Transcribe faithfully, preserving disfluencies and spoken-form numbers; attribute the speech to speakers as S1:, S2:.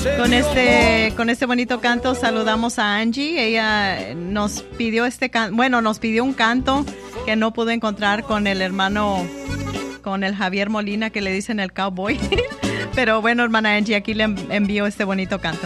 S1: Con este, con este bonito canto saludamos a Angie. Ella nos pidió este can- bueno, nos pidió un canto que no pudo encontrar con el hermano, con el Javier Molina, que le dicen el cowboy. Pero bueno, hermana Angie, aquí le envío este bonito canto.